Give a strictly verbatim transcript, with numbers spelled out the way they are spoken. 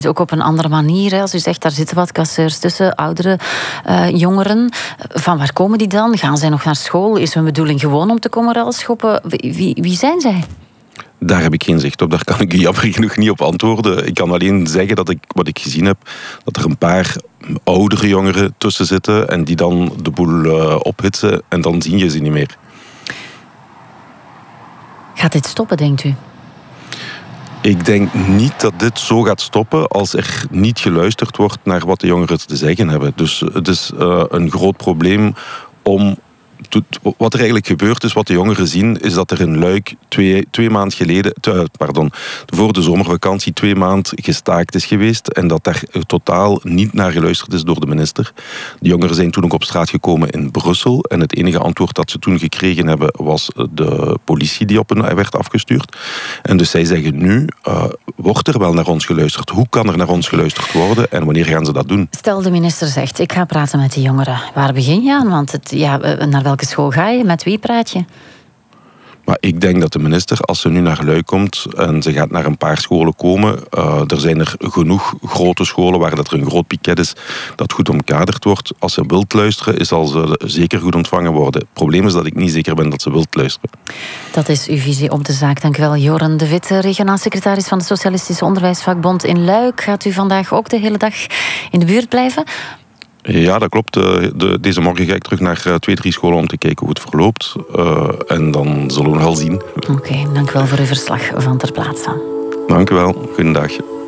Ook op een andere manier, hè. Als u zegt, daar zitten wat kasseurs tussen, oudere uh, jongeren. Van waar komen die dan? Gaan zij nog naar school? Is hun bedoeling gewoon om te komen railschoppen? Wie, wie, wie zijn zij? Daar heb ik geen zicht op. Daar kan ik jammer genoeg niet op antwoorden. Ik kan alleen zeggen dat ik, wat ik gezien heb, dat er een paar oudere jongeren tussen zitten en die dan de boel uh, ophitsen en dan zie je ze niet meer. Gaat dit stoppen, denkt u? Ik denk niet dat dit zo gaat stoppen als er niet geluisterd wordt naar wat de jongeren te zeggen hebben. Dus het is uh, een groot probleem om... Wat er eigenlijk gebeurt is, wat de jongeren zien, is dat er in Luik twee, twee maanden geleden, pardon, voor de zomervakantie twee maanden gestaakt is geweest en dat daar totaal niet naar geluisterd is door de minister. De jongeren zijn toen ook op straat gekomen in Brussel en het enige antwoord dat ze toen gekregen hebben was de politie die op hen werd afgestuurd. En dus zij zeggen nu, uh, wordt er wel naar ons geluisterd? Hoe kan er naar ons geluisterd worden en wanneer gaan ze dat doen? Stel de minister zegt, ik ga praten met de jongeren. Waar begin je aan? Want het, ja, naar welke school ga je? Met wie praat je? Maar ik denk dat de minister, als ze nu naar Luik komt en ze gaat naar een paar scholen komen, uh, er zijn er genoeg grote scholen waar dat er een groot piket is dat goed omkaderd wordt. Als ze wilt luisteren, is zal ze zeker goed ontvangen worden. Het probleem is dat ik niet zeker ben dat ze wilt luisteren. Dat is uw visie op de zaak. Dank u wel, Joren de Witte, regionaal secretaris van de Socialistische Onderwijsvakbond in Luik. Gaat u vandaag ook de hele dag in de buurt blijven? Ja, dat klopt. De, de, deze morgen ga ik terug naar uh, twee, drie scholen om te kijken hoe het verloopt. Uh, en dan zullen we wel zien. Oké, okay, dank u wel voor uw verslag van ter plaatse. Dank u wel. Goedendag.